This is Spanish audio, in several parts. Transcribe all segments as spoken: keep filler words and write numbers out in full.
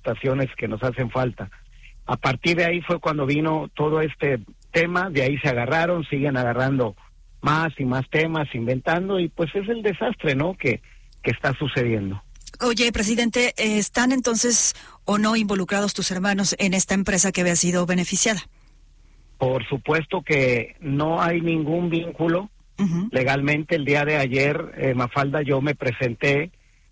aportaciones que nos hacen falta. A partir de ahí fue cuando vino todo este tema, de ahí se agarraron, siguen agarrando más y más temas, inventando, y pues es el desastre, ¿no?, que, que está sucediendo. Oye, presidente, ¿están entonces o no involucrados tus hermanos en esta empresa que había sido beneficiada? Por supuesto que no hay ningún vínculo. Uh-huh. Legalmente, el día de ayer, eh, Mafalda, yo me presenté,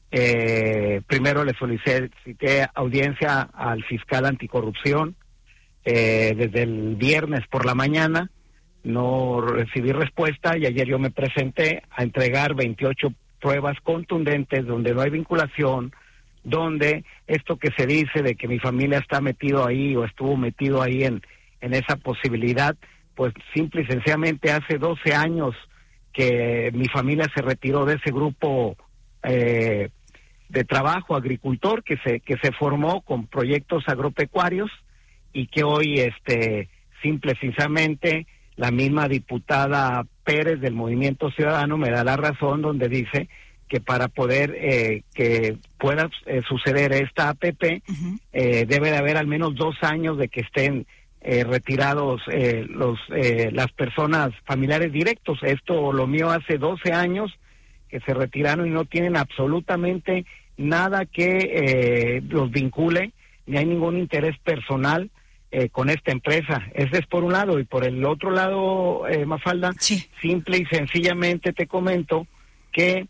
eh, primero le solicité audiencia al fiscal anticorrupción, eh, desde el viernes por la mañana, no recibí respuesta, y ayer yo me presenté a entregar veintiocho pruebas contundentes donde no hay vinculación, donde esto que se dice de que mi familia está metido ahí o estuvo metido ahí en, en esa posibilidad, pues simple y sencillamente hace doce años que mi familia se retiró de ese grupo eh, de trabajo agricultor que se que se formó con proyectos agropecuarios, y que hoy este simple y sencillamente la misma diputada Pérez del Movimiento Ciudadano me da la razón, donde dice que para poder eh, que pueda eh, suceder esta A P P, uh-huh. eh, debe de haber al menos dos años de que estén eh, retirados eh, los eh, las personas familiares directos. Esto, lo mío, hace doce años que se retiraron y no tienen absolutamente nada que eh, los vincule, ni hay ningún interés personal Eh, con esta empresa. Ese es por un lado, y por el otro lado, eh, Mafalda, sí. simple y sencillamente te comento que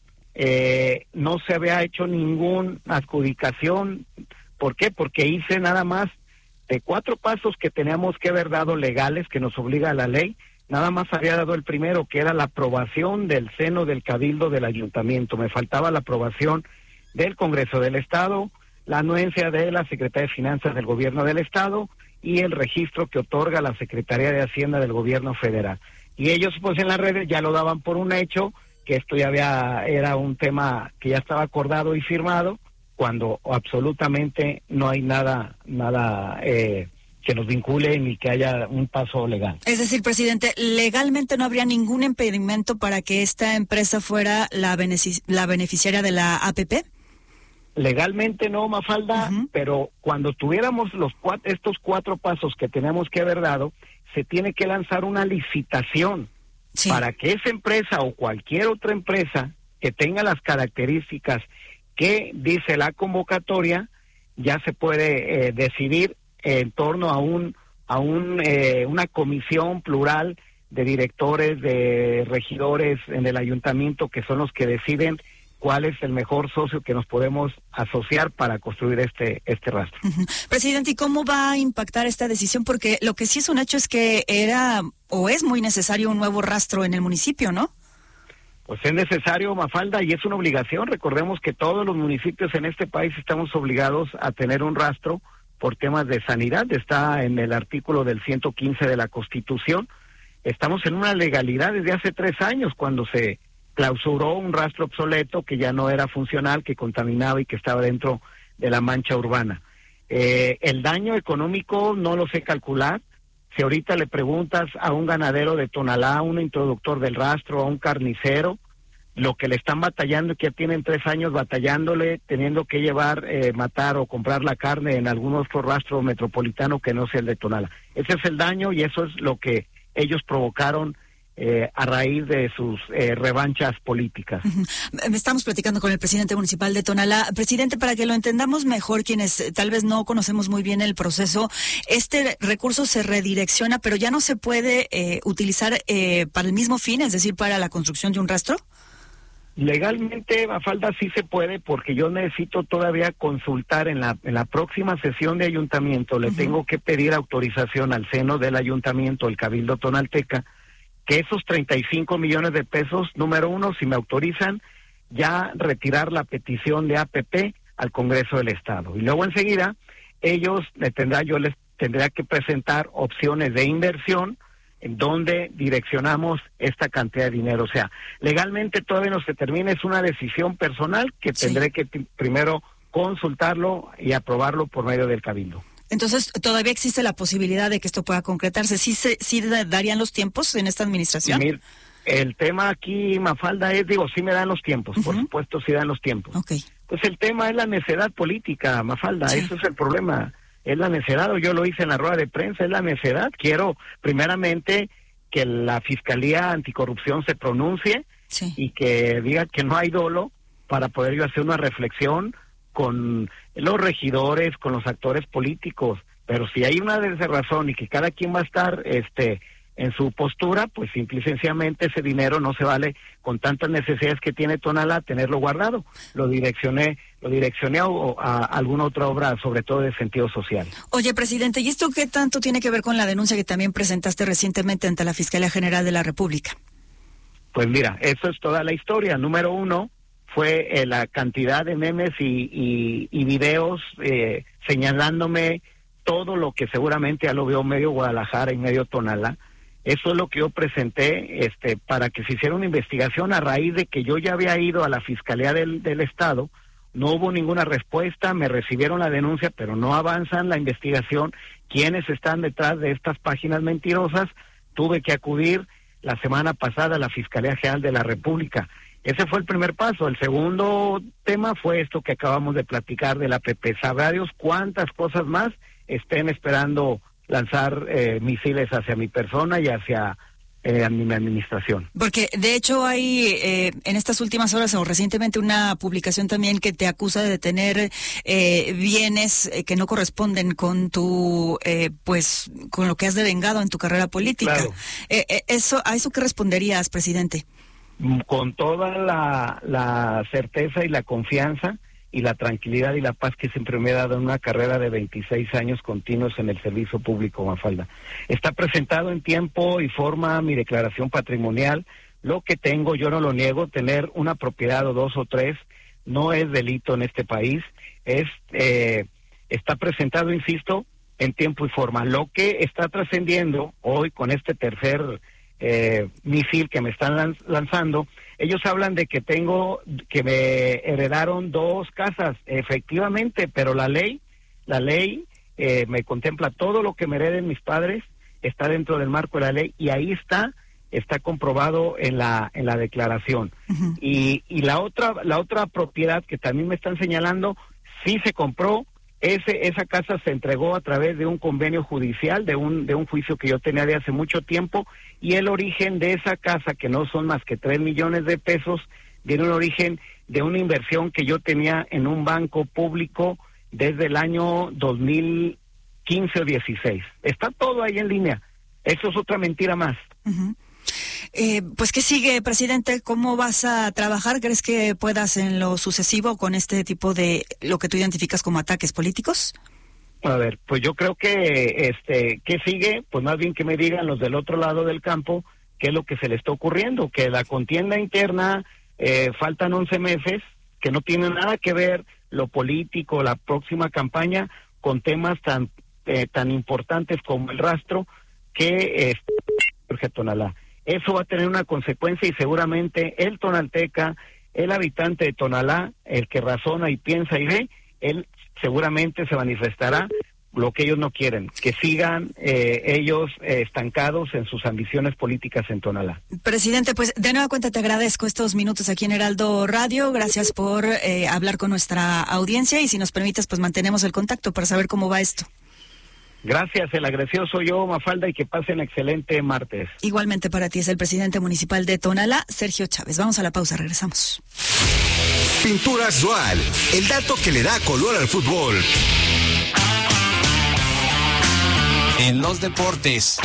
eh, no se había hecho ninguna adjudicación. ¿Por qué? Porque hice nada más de cuatro pasos que teníamos que haber dado legales, que nos obliga la ley, nada más había dado el primero, que era la aprobación del seno del Cabildo del Ayuntamiento. Me faltaba la aprobación del Congreso del Estado, la anuencia de la Secretaría de Finanzas del Gobierno del Estado, y el registro que otorga la Secretaría de Hacienda del Gobierno Federal. Y ellos pues en las redes ya lo daban por un hecho, que esto ya había, era un tema que ya estaba acordado y firmado, cuando absolutamente no hay nada, nada eh, que nos vincule ni que haya un paso legal. Es decir, presidente, legalmente no habría ningún impedimento para que esta empresa fuera la, benefic- la beneficiaria de la A P P. Legalmente no, Mafalda, uh-huh. pero cuando tuviéramos los cuatro, estos cuatro pasos que tenemos que haber dado, se tiene que lanzar una licitación, sí. para que esa empresa o cualquier otra empresa que tenga las características que dice la convocatoria, ya se puede eh, decidir en torno a un a un eh, una comisión plural de directores, de regidores en el ayuntamiento, que son los que deciden cuál es el mejor socio que nos podemos asociar para construir este este rastro. Uh-huh. Presidente, ¿y cómo va a impactar esta decisión? Porque lo que sí es un hecho es que era o es muy necesario un nuevo rastro en el municipio, ¿no? Pues es necesario, Mafalda, y es una obligación. Recordemos que todos los municipios en este país estamos obligados a tener un rastro por temas de sanidad. Está en el artículo del ciento quince de la Constitución. Estamos en una legalidad desde hace tres años, cuando se clausuró un rastro obsoleto que ya no era funcional, que contaminaba y que estaba dentro de la mancha urbana. Eh, el daño económico no lo sé calcular. Si ahorita le preguntas a un ganadero de Tonalá, a un introductor del rastro, a un carnicero, lo que le están batallando, que ya tienen tres años batallándole, teniendo que llevar, eh, matar o comprar la carne en algún otro rastro metropolitano que no sea el de Tonalá. Ese es el daño, y eso es lo que ellos provocaron Eh, a raíz de sus eh, revanchas políticas. Uh-huh. Estamos platicando con el presidente municipal de Tonalá. Presidente, para que lo entendamos mejor, quienes eh, tal vez no conocemos muy bien el proceso, este recurso se redirecciona, pero ya no se puede eh, utilizar eh, para el mismo fin, es decir, para la construcción de un rastro. Legalmente, Mafalda, sí se puede, porque yo necesito todavía consultar en la en la próxima sesión de ayuntamiento. Le uh-huh. tengo que pedir autorización al seno del ayuntamiento, el Cabildo Tonalteca, que esos treinta y cinco millones de pesos, número uno, si me autorizan, ya retirar la petición de A P P al Congreso del Estado. Y luego enseguida, ellos le tendrá, yo les tendré que presentar opciones de inversión en donde direccionamos esta cantidad de dinero. O sea, legalmente todavía no se termina, es una decisión personal que sí. tendré que t- primero consultarlo y aprobarlo por medio del Cabildo. Entonces, ¿todavía existe la posibilidad de que esto pueda concretarse? ¿Sí se sí darían los tiempos en esta administración? Mir, el tema aquí, Mafalda, es, digo, sí me dan los tiempos, uh-huh. por supuesto sí dan los tiempos. Okay. Pues el tema es la necedad política, Mafalda, sí. Eso es el problema, es la necedad, o yo lo hice en la rueda de prensa, es la necedad. Quiero primeramente que la Fiscalía Anticorrupción se pronuncie, sí, y que diga que no hay dolo, para poder yo hacer una reflexión con los regidores, con los actores políticos. Pero si hay una desrazón y que cada quien va a estar este en su postura, pues simple y sencillamente ese dinero no se vale, con tantas necesidades que tiene Tonalá, tenerlo guardado. Lo direccioné, lo direccioné a, a alguna otra obra, sobre todo de sentido social. Oye, presidente, ¿y esto qué tanto tiene que ver con la denuncia que también presentaste recientemente ante la Fiscalía General de la República? Pues mira, eso es toda la historia. Número uno fue eh, la cantidad de memes y, y, y videos eh, señalándome todo lo que seguramente ya lo vio medio Guadalajara y medio Tonalá. Eso es lo que yo presenté este, para que se hiciera una investigación a raíz de que yo ya había ido a la Fiscalía del, del Estado. No hubo ninguna respuesta, me recibieron la denuncia, pero no avanzan la investigación. ¿Quiénes están detrás de estas páginas mentirosas? Tuve que acudir la semana pasada a la Fiscalía General de la República. Ese fue el primer paso. El segundo tema fue esto que acabamos de platicar de la P P. Sabrá Dios cuántas cosas más estén esperando lanzar eh, misiles hacia mi persona y hacia eh, a mi administración. Porque de hecho hay eh, en estas últimas horas o recientemente una publicación también que te acusa de tener eh, bienes eh, que no corresponden con tu eh, pues con lo que has devengado en tu carrera política. Claro. Eh, eh, eso ¿a eso qué responderías, presidente? Con toda la, la certeza y la confianza y la tranquilidad y la paz que siempre me he dado en una carrera de veintiséis años continuos en el servicio público, Mafalda. Está presentado en tiempo y forma mi declaración patrimonial. Lo que tengo, yo no lo niego, tener una propiedad o dos o tres no es delito en este país. Es eh, está presentado, insisto, en tiempo y forma. Lo que está trascendiendo hoy con este tercer eh, misil que me están lanz- lanzando, ellos hablan de que tengo, que me heredaron dos casas, efectivamente, pero la ley, la ley eh, me contempla todo lo que me hereden mis padres, está dentro del marco de la ley y ahí está, está comprobado en la en la declaración. Uh-huh. Y y la otra la otra propiedad que también me están señalando, sí se compró. Ese, esa casa se entregó a través de un convenio judicial, de un de un juicio que yo tenía de hace mucho tiempo, y el origen de esa casa, que no son más que tres millones de pesos, viene un origen de una inversión que yo tenía en un banco público desde el año dos mil quince o dieciséis. Está todo ahí en línea. Eso es otra mentira más. Uh-huh. Eh, pues, ¿qué sigue, presidente? ¿Cómo vas a trabajar? ¿Crees que puedas en lo sucesivo con este tipo de lo que tú identificas como ataques políticos? A ver, pues yo creo que, este, ¿qué sigue? Pues más bien que me digan los del otro lado del campo qué es lo que se le está ocurriendo, que la contienda interna, eh, faltan once meses, que no tiene nada que ver lo político, la próxima campaña, con temas tan, eh, tan importantes como el rastro, que es Jorge Tonalá. Eso va a tener una consecuencia y seguramente el tonalteca, el habitante de Tonalá, el que razona y piensa y ve, él seguramente se manifestará lo que ellos no quieren, que sigan eh, ellos eh, estancados en sus ambiciones políticas en Tonalá. Presidente, pues de nueva cuenta te agradezco estos minutos aquí en Heraldo Radio, gracias por eh, hablar con nuestra audiencia y si nos permites pues mantenemos el contacto para saber cómo va esto. Gracias, el agresivo soy yo, Mafalda, y que pasen excelente martes. Igualmente para ti es el presidente municipal de Tonalá, Sergio Chávez. Vamos a la pausa, regresamos. Pinturas Dual, el dato que le da color al fútbol. En los deportes,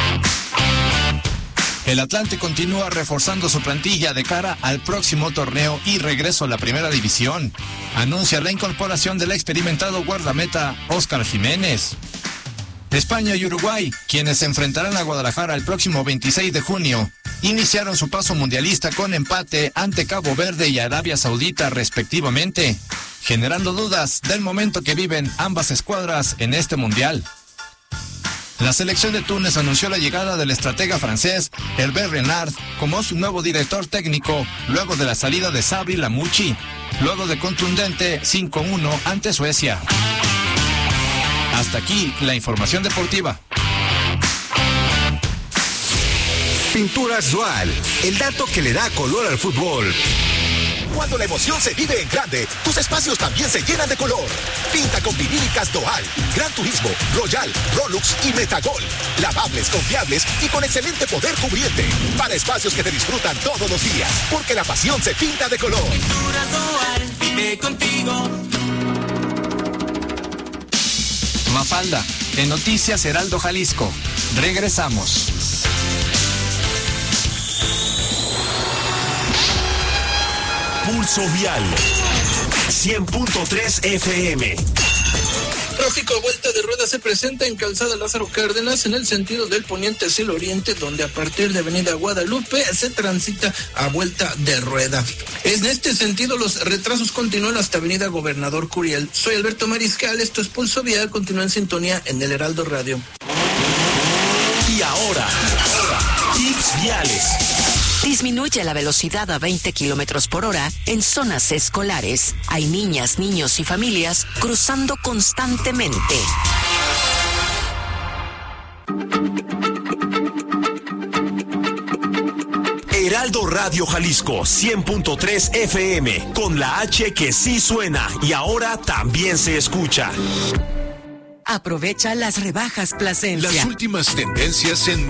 el Atlante continúa reforzando su plantilla de cara al próximo torneo y regreso a la primera división. Anuncia la incorporación del experimentado guardameta Óscar Jiménez. España y Uruguay, quienes se enfrentarán a Guadalajara el próximo veintiséis de junio, iniciaron su paso mundialista con empate ante Cabo Verde y Arabia Saudita respectivamente, generando dudas del momento que viven ambas escuadras en este mundial. La selección de Túnez anunció la llegada del estratega francés Hervé Renard como su nuevo director técnico luego de la salida de Sabri Lamouchi, luego de contundente cinco uno ante Suecia. Hasta aquí la información deportiva. Pinturas Dual, el dato que le da color al fútbol. Cuando la emoción se vive en grande, tus espacios también se llenan de color. Pinta con vinílicas Doal, Gran Turismo, Royal, Rolux y Metagol. Lavables, confiables y con excelente poder cubriente. Para espacios que te disfrutan todos los días. Porque la pasión se pinta de color. Pinturas Doal, vive contigo. Mafalda, en Noticias Heraldo Jalisco. Regresamos. Pulso Vial cien punto tres F M. Tráfico a vuelta de rueda se presenta en Calzada Lázaro Cárdenas en el sentido del poniente hacia el oriente, donde a partir de Avenida Guadalupe se transita a vuelta de rueda. En este sentido, los retrasos continúan hasta Avenida Gobernador Curiel. Soy Alberto Mariscal, esto es Pulso Vial, continúa en sintonía en el Heraldo Radio. Y ahora, tips viales. Disminuye la velocidad a veinte kilómetros por hora en zonas escolares. Hay niñas, niños y familias cruzando constantemente. Heraldo Radio Jalisco cien punto tres F M, con la H que sí suena y ahora también se escucha. Aprovecha las rebajas Plasencia. Las últimas tendencias en